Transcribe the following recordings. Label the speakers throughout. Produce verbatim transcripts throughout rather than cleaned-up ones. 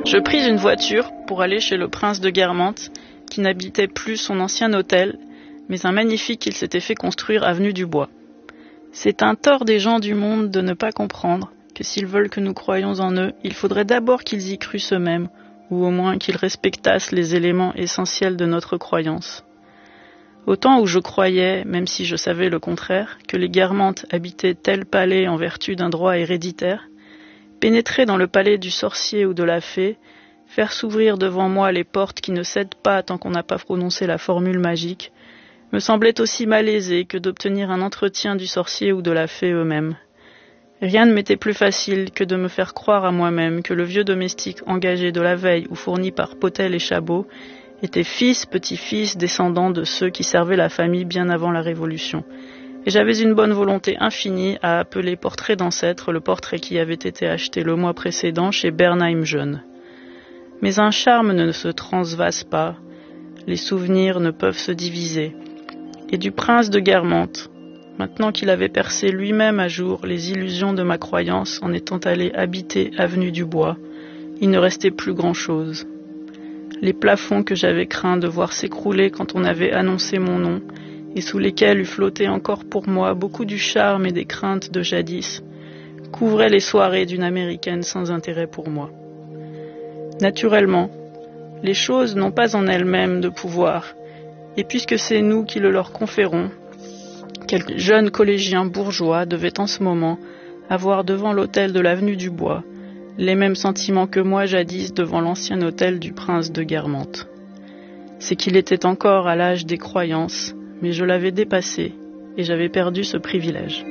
Speaker 1: Je pris une voiture pour aller chez le prince de Guermantes, qui n'habitait plus son ancien hôtel, mais un magnifique qu'il s'était fait construire avenue du Bois. C'est un tort des gens du monde de ne pas comprendre que s'ils veulent que nous croyions en eux, il faudrait d'abord qu'ils y crussent eux-mêmes, ou au moins qu'ils respectassent les éléments essentiels de notre croyance. Au temps où je croyais, même si je savais le contraire, que les Guermantes habitaient tel palais en vertu d'un droit héréditaire, pénétrer dans le palais du sorcier ou de la fée, faire s'ouvrir devant moi les portes qui ne cèdent pas tant qu'on n'a pas prononcé la formule magique, me semblait aussi malaisé que d'obtenir un entretien du sorcier ou de la fée eux-mêmes. Rien ne m'était plus facile que de me faire croire à moi-même que le vieux domestique engagé de la veille ou fourni par Potel et Chabot était fils, petit-fils, descendant de ceux qui servaient la famille bien avant la Révolution. Et j'avais une bonne volonté infinie à appeler portrait d'ancêtre le portrait qui avait été acheté le mois précédent chez Bernheim Jeune. Mais un charme ne se transvase pas, les souvenirs ne peuvent se diviser. Et du prince de Guermantes, maintenant qu'il avait percé lui-même à jour les illusions de ma croyance en étant allé habiter avenue du Bois, il ne restait plus grand-chose. Les plafonds que j'avais craint de voir s'écrouler quand on avait annoncé mon nom, et sous lesquels eût flotté encore pour moi beaucoup du charme et des craintes de jadis, couvraient les soirées d'une Américaine sans intérêt pour moi. Naturellement, les choses n'ont pas en elles-mêmes de pouvoir, et puisque c'est nous qui le leur conférons, quelques jeunes collégiens bourgeois devaient en ce moment avoir devant l'hôtel de l'avenue du Bois les mêmes sentiments que moi jadis devant l'ancien hôtel du prince de Guermantes. C'est qu'il était encore à l'âge des croyances, mais je l'avais dépassé et j'avais perdu ce privilège.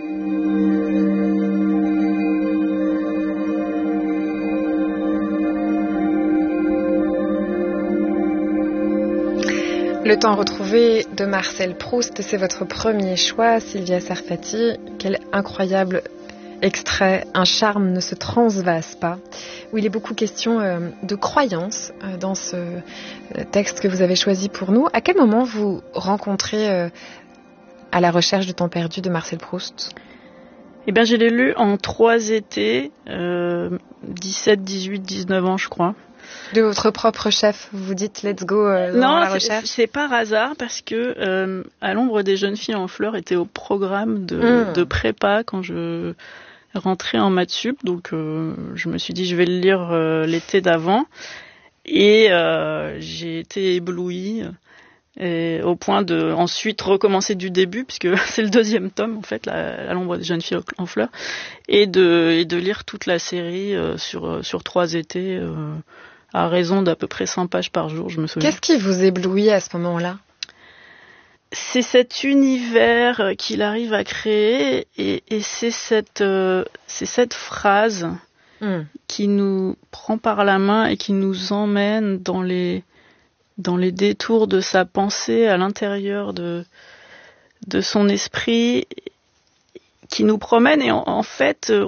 Speaker 2: Le temps retrouvé de Marcel Proust, c'est votre premier choix, Sylvia Sarfati. Quel incroyable extrait, un charme ne se transvase pas, où il est beaucoup question euh, de croyance euh, dans ce euh, texte que vous avez choisi pour nous. À quel moment vous rencontrez euh, À la recherche du temps perdu de Marcel Proust ?
Speaker 1: Eh bien, je l'ai lu en trois étés, euh, dix-sept, dix-huit, dix-neuf ans, je crois.
Speaker 2: De votre propre chef, vous vous dites let's go euh, dans
Speaker 1: non,
Speaker 2: la
Speaker 1: c'est,
Speaker 2: recherche.
Speaker 1: c'est par hasard parce que euh, À l'ombre des jeunes filles en fleurs était au programme de,
Speaker 2: mmh.
Speaker 1: de prépa quand je rentrais en maths sup, donc euh, je me suis dit je vais le lire euh, l'été d'avant et euh, j'ai été éblouie et au point de ensuite recommencer du début puisque c'est le deuxième tome en fait, la, À l'ombre des jeunes filles en fleurs, et de et de lire toute la série euh, sur sur trois étés. Euh, à raison d'à peu près cent pages par jour, je me souviens.
Speaker 2: Qu'est-ce qui vous éblouit à ce moment-là ?
Speaker 1: C'est cet univers qu'il arrive à créer et, et c'est, cette, euh, c'est cette phrase mm. qui nous prend par la main et qui nous emmène dans les, dans les détours de sa pensée à l'intérieur de, de son esprit, qui nous promène et en, en fait